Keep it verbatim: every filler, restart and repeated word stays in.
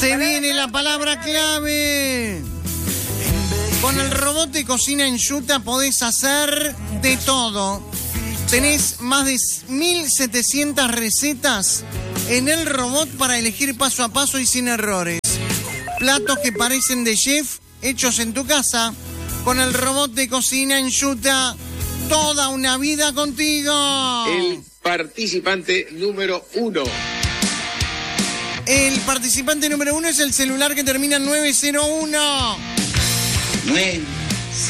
Se viene la palabra clave. Con el robot de cocina Enjuta podés hacer de todo. Tenés más de mil setecientas recetas en el robot para elegir paso a paso y sin errores. Platos que parecen de chef, hechos en tu casa. Con el robot de cocina Enjuta, toda una vida contigo. El participante número uno. El participante número uno es el celular que termina en nueve cero uno. Bueno.